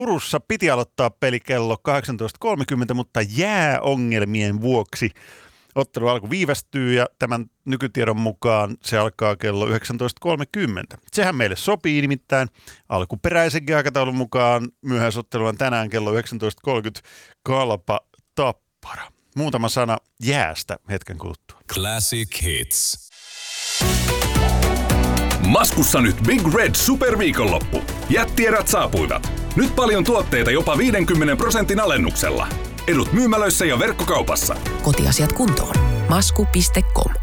Turussa piti aloittaa peli kello 18.30, mutta jääongelmien vuoksi ottelu alku viivästyy ja tämän nykytiedon mukaan se alkaa kello 19.30. Sehän meille sopii, nimittäin alkuperäisenkin aikataulun mukaan myöhäisottelu on tänään kello 19.30 Kalpa Tappara. Muutama sana jäästä hetken kuluttua. Classic Hits. Maskussa nyt Big Red superviikonloppu. Jättierät saapuivat. Nyt paljon tuotteita jopa 50% alennuksella. Edut myymälöissä ja verkkokaupassa. Kotiasiat kuntoon. Masku.com